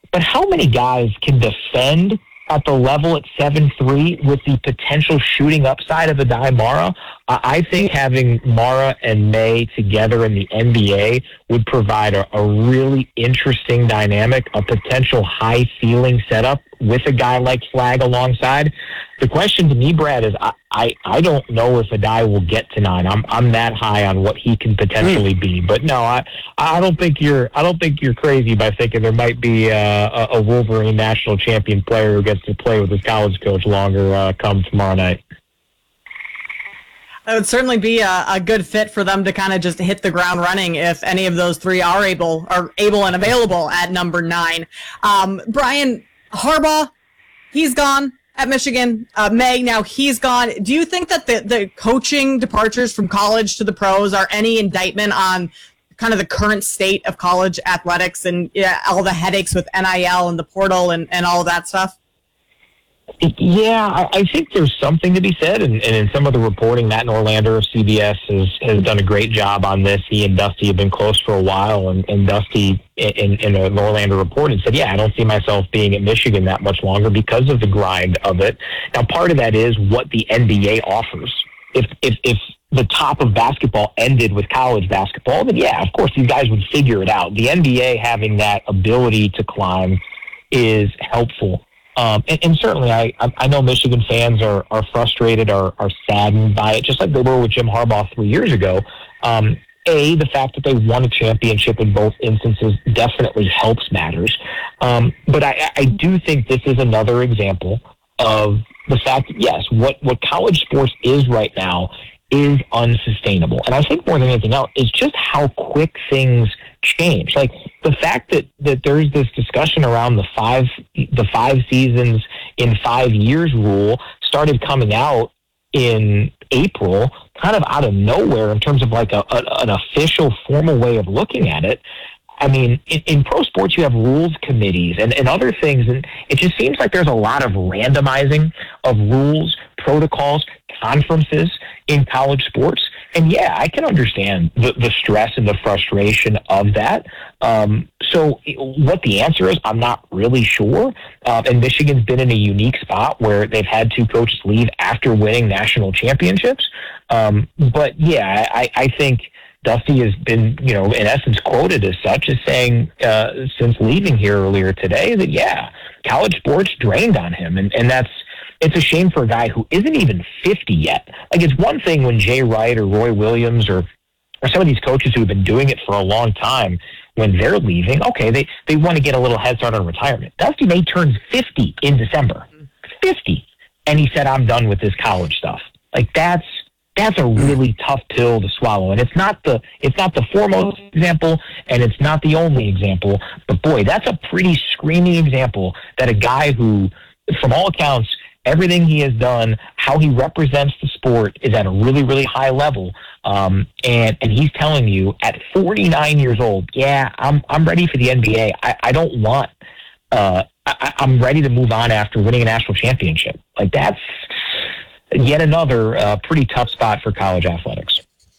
But how many guys can defend at the level at 7'3" with the potential shooting upside of Aday Mara? I think having Mara and May together in the NBA would provide a really interesting dynamic, a potential high ceiling setup with a guy like Flagg alongside. The question to me, Brad, is I don't know if Aday will get to 9. I'm that high on what he can potentially be, but no, I don't think you're crazy by thinking there might be a Wolverine national champion player who gets to play with his college coach longer come tomorrow night. It would certainly be a good fit for them to kind of just hit the ground running if any of those three are able and available at number 9. Brian, Harbaugh, he's gone at Michigan. May, now he's gone. Do you think that the coaching departures from college to the pros are any indictment on kind of the current state of college athletics and all the headaches with NIL and the portal and all of that stuff? Yeah, I think there's something to be said, and in some of the reporting, Matt Norlander of CBS has done a great job on this. He and Dusty have been close for a while, and Dusty in a Norlander report had said, I don't see myself being at Michigan that much longer because of the grind of it. Now, part of that is what the NBA offers. If the top of basketball ended with college basketball, then of course these guys would figure it out. The NBA having that ability to climb is helpful. And certainly I know Michigan fans are frustrated, are saddened by it, just like they were with Jim Harbaugh 3 years ago. The fact that they won a championship in both instances definitely helps matters. But I do think this is another example of the fact that, yes, what college sports is right now is unsustainable. And I think more than anything else, it's just how quick things change. Like the fact that there's this discussion around the five seasons in 5 years rule started coming out in April, kind of out of nowhere in terms of like an official formal way of looking at it. I mean, in pro sports, you have rules committees and other things, and it just seems like there's a lot of randomizing of rules, protocols, conferences in college sports. And I can understand the stress and the frustration of that. So what the answer is, I'm not really sure. And Michigan's been in a unique spot where they've had 2 coaches leave after winning national championships. But I think Dusty has been, in essence quoted as such as saying since leaving here earlier today that, college sports drained on him. And it's a shame for a guy who isn't even 50 yet. Like, it's one thing when Jay Wright or Roy Williams or some of these coaches who have been doing it for a long time, when they're leaving, okay, they want to get a little head start on retirement. Dusty May turns 50 in December. 50. And he said, I'm done with this college stuff. Like, that's a really tough pill to swallow. And it's not the foremost example, and it's not the only example. But boy, that's a pretty screaming example that a guy who, from all accounts, everything he has done, how he represents the sport is at a really, really high level. And he's telling you at 49 years old, I'm ready for the NBA. I don't want, I'm ready to move on after winning a national championship. Like, that's yet another pretty tough spot for college athletics.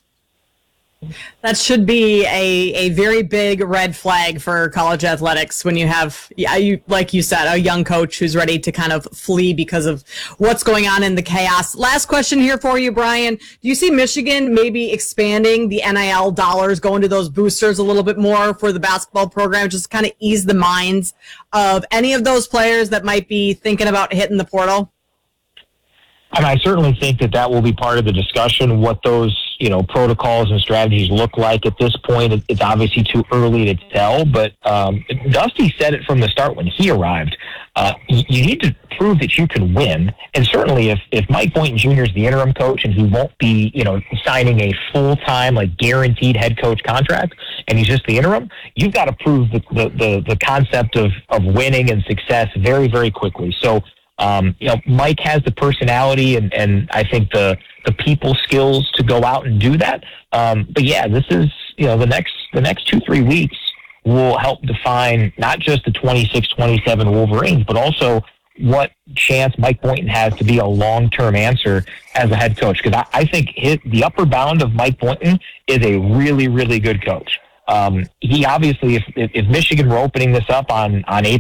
That should be a very big red flag for college athletics when you have, like you said, a young coach who's ready to kind of flee because of what's going on in the chaos. Last question here for you, Brian. Do you see Michigan maybe expanding the NIL dollars, going to those boosters a little bit more for the basketball program, just kind of ease the minds of any of those players that might be thinking about hitting the portal? And I certainly think that will be part of the discussion, what those, protocols and strategies look like. At this point, it's obviously too early to tell, but Dusty said it from the start when he arrived. You need to prove that you can win. And certainly if Mike Boynton Jr. is the interim coach and he won't be, signing a full-time, guaranteed head coach contract, and he's just the interim, you've got to prove the concept of winning and success very, very quickly. So, Mike has the personality and I think the people skills to go out and do that. But this is, the next 2-3 weeks will help define not just the 26-27 Wolverines, but also what chance Mike Boynton has to be a long-term answer as a head coach. Because I think the upper bound of Mike Boynton is a really, really good coach. He obviously, if Michigan were opening this up on April